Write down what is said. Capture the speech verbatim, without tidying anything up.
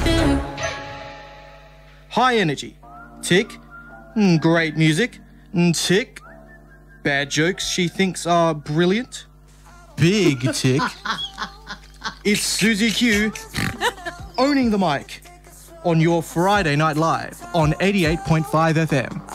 High energy. Tick. Mm, great music. Mm, tick. Bad jokes she thinks are brilliant. Big tick. It's Susie Q owning the mic on your Friday Night Live on eighty-eight point five F M.